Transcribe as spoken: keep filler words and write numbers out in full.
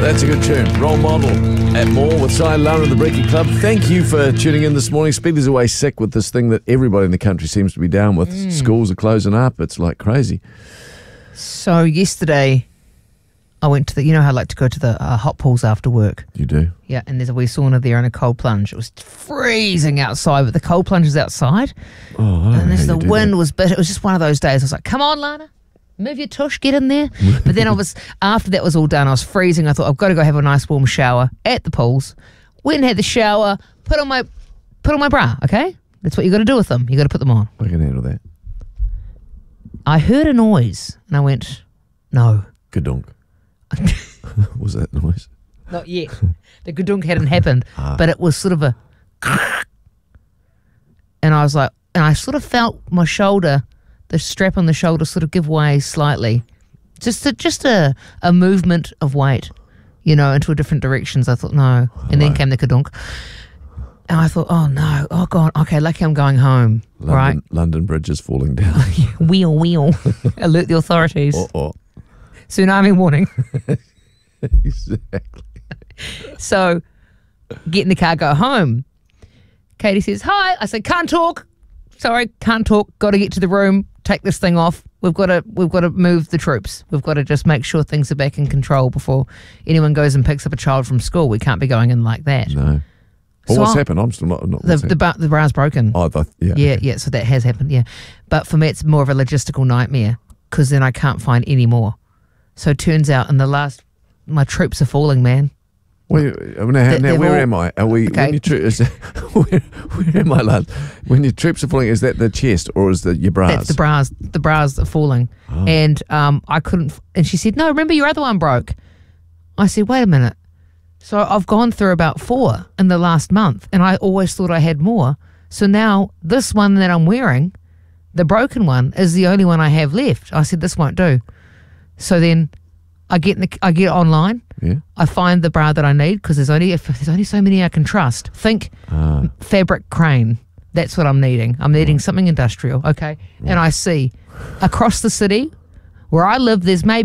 That's a good tune. Role Model at Moore with Cy Lara and the Breaking Club. Thank you for tuning in this morning. Speedy's away sick with this thing that everybody in the country seems to be down with. Mm. Schools are closing up. It's like crazy. So yesterday, I went to the, you know how I like to go to the uh, hot pools after work? You do? Yeah, and there's a wee sauna there and a cold plunge. It was freezing outside, but the cold plunge is outside. Oh, and as the wind that. was bitter, it was just one of those days. I was like, come on, Lana. Move your tush, get in there. But then I was, after that was all done, I was freezing. I thought, I've got to go have a nice warm shower at the pools. Went and had the shower, put on my put on my bra, okay? That's what you got to do with them. You got to put them on. I can handle that. I heard a noise and I went, no. Gadunk. Was that noise? Not yet. The gadunk hadn't happened, ah. but it was sort of a and I was like, and I sort of felt my shoulder, the strap on the shoulder sort of give way slightly. Just a, just a, a movement of weight, you know, into a different directions. I thought, no. And then came the kadunk. And I thought, oh, no. Oh, God. Okay, lucky I'm going home, London, right? London Bridge is falling down. Wheel, wheel. Alert the authorities. Oh, oh. Tsunami warning. Exactly. So, get in the car, go home. Katie says, hi. I said, can't talk. Sorry, can't talk. Got to get to the room. Take this thing off. We've got to we've got to move the troops. We've got to just make sure things are back in control before anyone goes and picks up a child from school. We can't be going in like that. No. Well, so what's I, happened? I'm still not. not the the, bar, the bar's broken. Oh, the, yeah. Yeah, okay. yeah. So that has happened. Yeah, but for me, it's more of a logistical nightmare because then I can't find any more. So it turns out, in the last, my troops are falling, man. Well, now, now where all, am I? Are we? Okay. When your tro- is that, where, where am I, lad? When your troops are falling, is that the chest or is that your bras? That's the bras. The bras are falling, oh. and um, I couldn't. And she said, "No, remember your other one broke." I said, "Wait a minute." So I've gone through about four in the last month, and I always thought I had more. So now this one that I'm wearing, the broken one, is the only one I have left. I said, "This won't do." So then I get in the, I get online. Yeah. I find the bra that I need because there's only if there's only so many I can trust. Think ah. fabric crane. That's what I'm needing. I'm needing right. something industrial. Okay. Right. And I see across the city where I live, there's maybe